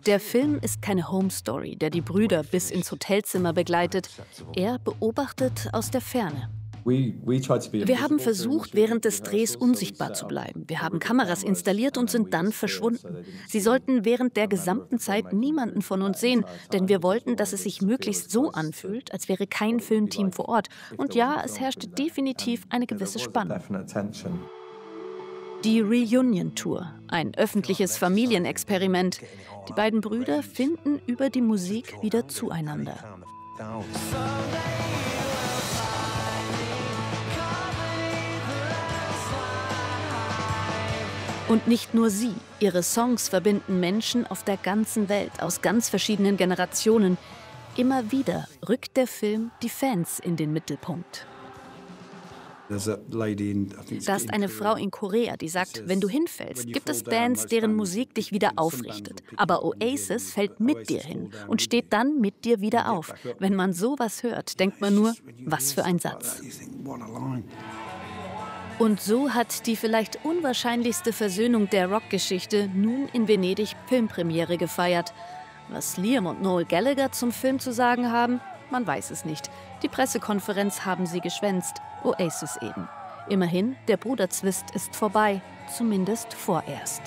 Der Film ist keine Home Story, der die Brüder bis ins Hotelzimmer begleitet. Er beobachtet aus der Ferne. Wir haben versucht, während des Drehs unsichtbar zu bleiben. Wir haben Kameras installiert und sind dann verschwunden. Sie sollten während der gesamten Zeit niemanden von uns sehen, denn wir wollten, dass es sich möglichst so anfühlt, als wäre kein Filmteam vor Ort. Und ja, es herrschte definitiv eine gewisse Spannung. Die Reunion Tour, ein öffentliches Familienexperiment. Die beiden Brüder finden über die Musik wieder zueinander. Und nicht nur sie, ihre Songs verbinden Menschen auf der ganzen Welt, aus ganz verschiedenen Generationen. Immer wieder rückt der Film die Fans in den Mittelpunkt. Da ist eine Frau in Korea, die sagt, wenn du hinfällst, gibt es Bands, deren Musik dich wieder aufrichtet. Aber Oasis fällt mit dir hin und steht dann mit dir wieder auf. Wenn man sowas hört, denkt man nur, was für ein Satz. Und so hat die vielleicht unwahrscheinlichste Versöhnung der Rockgeschichte nun in Venedig Filmpremiere gefeiert. Was Liam und Noel Gallagher zum Film zu sagen haben, man weiß es nicht. Die Pressekonferenz haben sie geschwänzt, Oasis eben. Immerhin, der Bruderzwist ist vorbei, zumindest vorerst.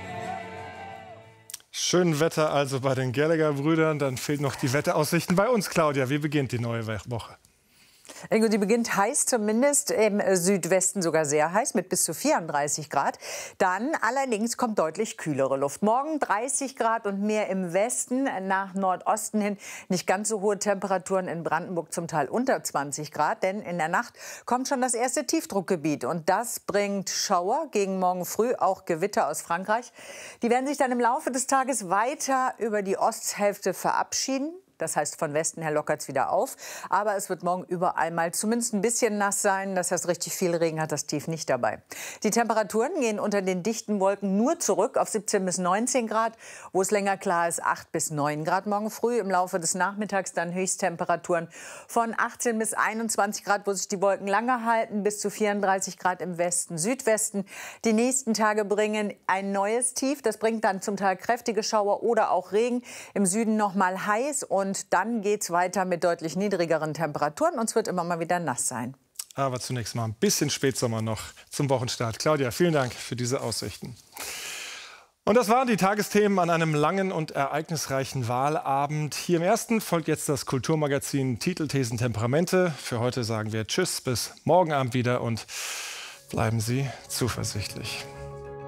Schön Wetter also bei den Gallagher-Brüdern, dann fehlen noch die Wetteraussichten bei uns. Claudia, wie beginnt die neue Woche? Ingo, die beginnt heiß, zumindest im Südwesten sogar sehr heiß, mit bis zu 34 Grad. Dann allerdings kommt deutlich kühlere Luft. Morgen 30 Grad und mehr im Westen, nach Nordosten hin nicht ganz so hohe Temperaturen in Brandenburg, zum Teil unter 20 Grad. Denn in der Nacht kommt schon das erste Tiefdruckgebiet und das bringt Schauer, gegen morgen früh auch Gewitter aus Frankreich. Die werden sich dann im Laufe des Tages weiter über die Osthälfte verabschieden. Das heißt, von Westen her lockert es wieder auf. Aber es wird morgen überall mal zumindest ein bisschen nass sein. Das heißt, richtig viel Regen hat das Tief nicht dabei. Die Temperaturen gehen unter den dichten Wolken nur zurück auf 17 bis 19 Grad. Wo es länger klar ist, 8 bis 9 Grad morgen früh. Im Laufe des Nachmittags dann Höchsttemperaturen von 18 bis 21 Grad, wo sich die Wolken lange halten, bis zu 34 Grad im Westen, Südwesten. Die nächsten Tage bringen ein neues Tief. Das bringt dann zum Teil kräftige Schauer oder auch Regen. Im Süden noch mal heiß und dann geht es weiter mit deutlich niedrigeren Temperaturen und es wird immer mal wieder nass sein. Aber zunächst mal ein bisschen Spätsommer noch zum Wochenstart. Claudia, vielen Dank für diese Aussichten. Und das waren die Tagesthemen an einem langen und ereignisreichen Wahlabend. Hier im Ersten folgt jetzt das Kulturmagazin Titel, Thesen, Temperamente. Für heute sagen wir Tschüss, bis morgen Abend wieder und bleiben Sie zuversichtlich.